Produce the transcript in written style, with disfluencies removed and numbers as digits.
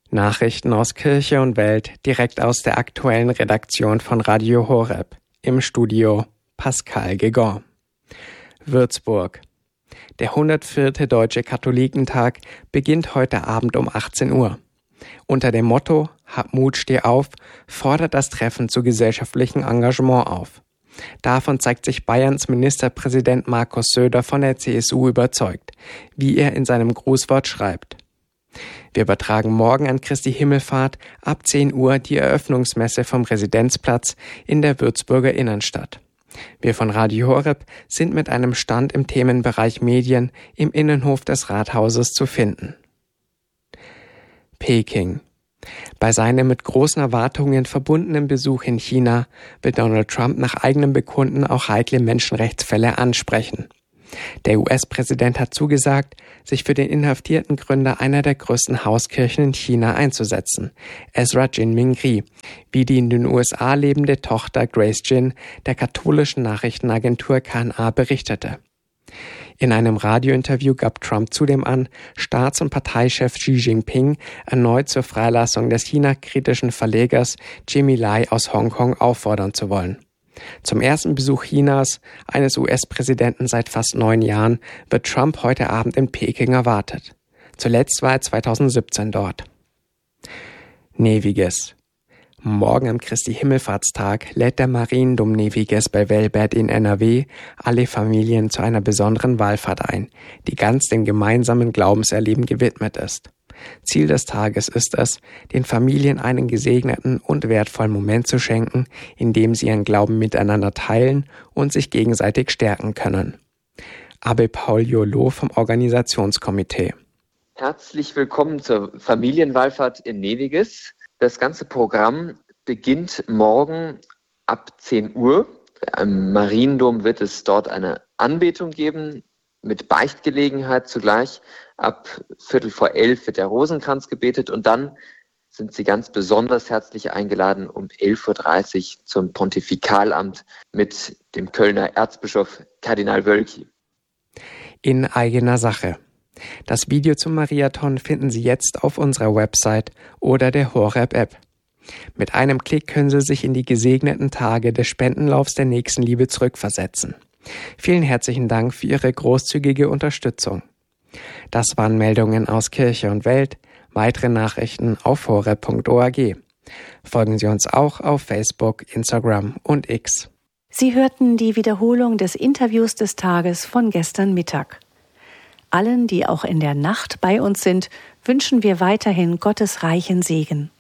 Nachrichten aus Kirche und Welt direkt aus der aktuellen Redaktion von Radio Horeb. Im Studio Pascal Gegon. Würzburg. Der 104. Deutsche Katholikentag beginnt heute Abend um 18 Uhr. Unter dem Motto „Hab Mut, steh auf" fordert das Treffen zu gesellschaftlichem Engagement auf. Davon zeigt sich Bayerns Ministerpräsident Markus Söder von der CSU überzeugt, wie er in seinem Grußwort schreibt. Wir übertragen morgen an Christi Himmelfahrt ab 10 Uhr die Eröffnungsmesse vom Residenzplatz in der Würzburger Innenstadt. Wir von Radio Horeb sind mit einem Stand im Themenbereich Medien im Innenhof des Rathauses zu finden. Peking. Bei seinem mit großen Erwartungen verbundenen Besuch in China will Donald Trump nach eigenem Bekunden auch heikle Menschenrechtsfälle ansprechen. Der US-Präsident hat zugesagt, sich für den inhaftierten Gründer einer der größten Hauskirchen in China einzusetzen, Ezra Jinming Ri, wie die in den USA lebende Tochter Grace Jin der katholischen Nachrichtenagentur KNA berichtete. In einem Radiointerview gab Trump zudem an, Staats- und Parteichef Xi Jinping erneut zur Freilassung des China-kritischen Verlegers Jimmy Lai aus Hongkong auffordern zu wollen. Zum ersten Besuch Chinas, eines US-Präsidenten seit fast 9 Jahren, wird Trump heute Abend in Peking erwartet. Zuletzt war er 2017 dort. Neviges. Morgen am Christi Himmelfahrtstag lädt der Mariendom Neviges bei Velbert in NRW alle Familien zu einer besonderen Wallfahrt ein, die ganz dem gemeinsamen Glaubenserleben gewidmet ist. Ziel des Tages ist es, den Familien einen gesegneten und wertvollen Moment zu schenken, in dem sie ihren Glauben miteinander teilen und sich gegenseitig stärken können. Abbe Paul Jolo vom Organisationskomitee. Herzlich willkommen zur Familienwallfahrt in Neviges. Das ganze Programm beginnt morgen ab 10 Uhr. Am Mariendom wird es dort eine Anbetung geben mit Beichtgelegenheit zugleich. Ab 11:15 wird der Rosenkranz gebetet und dann sind Sie ganz besonders herzlich eingeladen um 11:30 Uhr zum Pontifikalamt mit dem Kölner Erzbischof Kardinal Wölki. In eigener Sache. Das Video zum Mariathon finden Sie jetzt auf unserer Website oder der Horeb-App. Mit einem Klick können Sie sich in die gesegneten Tage des Spendenlaufs der Nächstenliebe zurückversetzen. Vielen herzlichen Dank für Ihre großzügige Unterstützung. Das waren Meldungen aus Kirche und Welt. Weitere Nachrichten auf horeb.org. Folgen Sie uns auch auf Facebook, Instagram und X. Sie hörten die Wiederholung des Interviews des Tages von gestern Mittag. Allen, die auch in der Nacht bei uns sind, wünschen wir weiterhin Gottes reichen Segen.